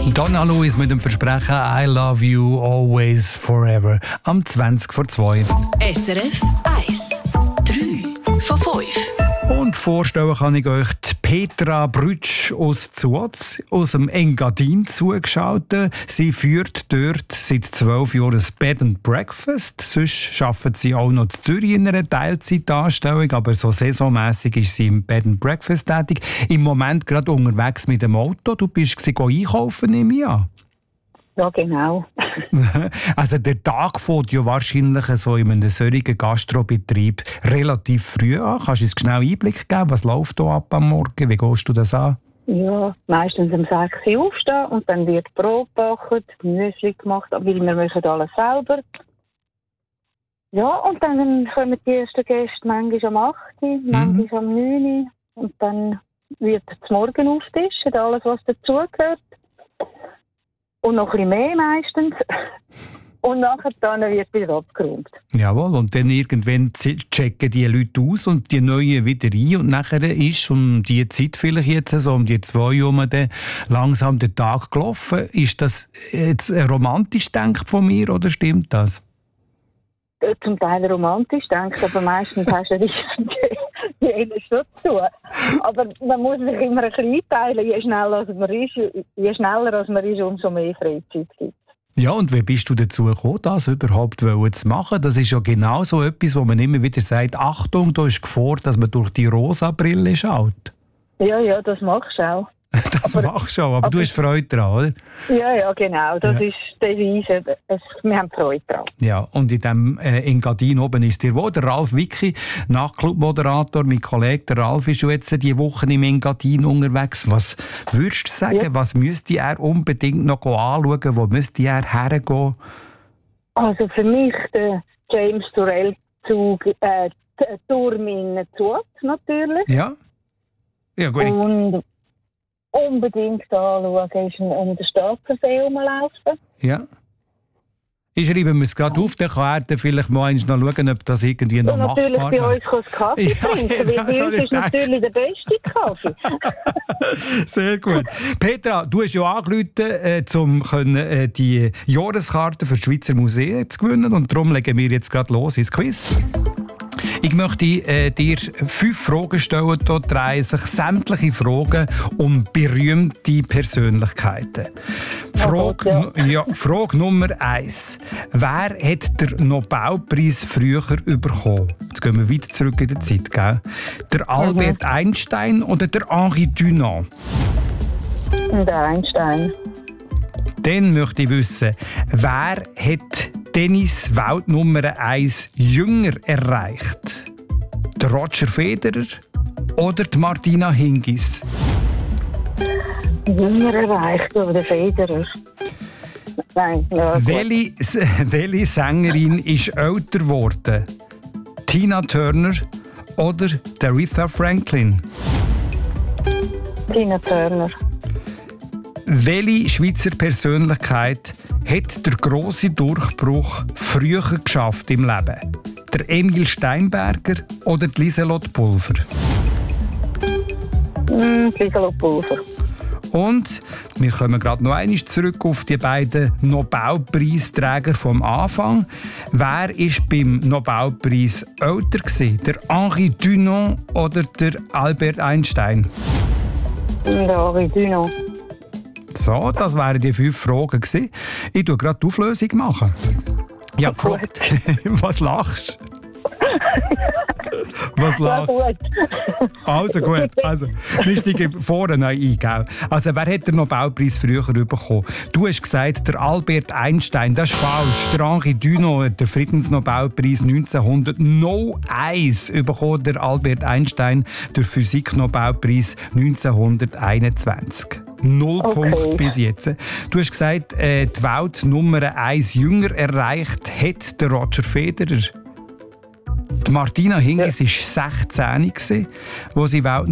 Donna Lewis mit dem Versprechen I love you always forever am 20:02. SRF 1. 3 von 5. Und vorstellen kann ich euch die Petra Brütsch aus Zuotz, aus dem Engadin zugeschaltet. Sie führt dort seit 12 Jahren ein Bed and Breakfast. Sonst arbeitet sie auch noch in Zürich in einer Teilzeitanstellung, aber so saisonmässig ist sie im Bed and Breakfast tätig. Im Moment gerade unterwegs mit dem Auto. Du bist einkaufen, nehme ich an. Ja, genau. Also der Tag fängt ja wahrscheinlich so in einem solchen Gastrobetrieb relativ früh an. Kannst du uns schnell Einblick geben? Was läuft da ab am Morgen? Wie gehst du das an? Ja, meistens um 6 Uhr aufstehen und dann wird Brot gebacken, Müsli gemacht, weil wir machen alles selber. Ja, und dann kommen die ersten Gäste manchmal um 8 Uhr, manchmal um 9 Uhr. Und dann wird das Morgen aufgetischen, alles was dazugehört. Und noch ein bisschen mehr meistens. Und nachher dann wird wieder abgeräumt. Jawohl, und dann irgendwann checken die Leute aus und die Neuen wieder ein. Und nachher ist um die Zeit vielleicht jetzt so um die 2 Uhr dann langsam der Tag gelaufen. Ist das jetzt romantisch gedacht von mir oder stimmt das? Zum Teil romantisch denkt, aber meistens hast du jeder schon zu tun. Aber man muss sich immer ein bisschen einteilen. Je schneller als man ist, umso mehr Freizeit gibt es. Ja, und wie bist du dazu gekommen, das überhaupt zu machen? Das ist ja genau so etwas, wo man immer wieder sagt, Achtung, da ist Gefahr, dass man durch die rosa Brille schaut. Ja, das machst du auch. Das machst du auch, aber du hast Freude daran, oder? Ja, genau. Das ist der Weise. Wir haben Freude daran. Ja, und in dem Engadin oben ist dir wo? Der Ralf Wicki, Nachtclub-Moderator, mein Kollege. Der Ralf ist schon jetzt die Woche im Engadin unterwegs. Was würdest du sagen, was müsste er unbedingt noch anschauen? Wo müsste er hergehen? Also für mich der James Turrell-Zug, Turm in Zuotz natürlich. Ja? Ja, gut. Und unbedingt anschauen ist um den Staatsversee herumlaufen. Ja. Ich schreibe mir es gerade auf, dann kann er vielleicht mal noch schauen, ob das irgendwie noch machbar ist. Und natürlich bei uns Kaffee trinken, weil bei uns ist natürlich der beste Kaffee. Sehr gut. Petra, du hast ja angerufen, um die Jahreskarte für die Schweizer Museen zu gewinnen und darum legen wir jetzt gerade los ins Quiz. Ich möchte dir 5 Fragen stellen. Hier drehen sich sämtliche Fragen um berühmte Persönlichkeiten. Frage Nummer 1. Wer hat den Nobelpreis früher bekommen? Jetzt gehen wir wieder zurück in die Zeit. Gell? Der Albert Einstein oder der Henri Dunant? Der Einstein. Dann möchte ich wissen, wer hat Tennis-Weltnummer 1 jünger erreicht? Der Roger Federer oder die Martina Hingis? Jünger erreicht, oder der Federer? Nein, ja, welche Sängerin ist älter geworden? Tina Turner oder Aretha Franklin? Tina Turner. Welche Schweizer Persönlichkeit hat der grosse Durchbruch früher geschafft im Leben? Der Emil Steinberger oder die Lieselotte Pulver? Lieselotte Pulver. Und wir kommen gerade noch einmal zurück auf die beiden Nobelpreisträger vom Anfang. Wer war beim Nobelpreis älter gewesen? Der Henri Dunant oder der Albert Einstein? Der Henri Dunant. So, das wären die 5 Fragen gewesen. Ich mache gerade die Auflösung. Ja, gefragt. Was lachst du? Was lachst du? Also gut, wir steigen vorne ein, gell? Also wer hat den Nobelpreis früher bekommen? Du hast gesagt, der Albert Einstein, das ist falsch. Der Henri Dunant hat den Friedensnobelpreis 1901 bekommen, der Albert Einstein den Physiknobelpreis 1921. 0 Punkte bis jetzt. Du hast gesagt, die Welt Nummer 1 jünger erreicht hat der Roger Federer. Die Martina Hingis war 16, als sie Welt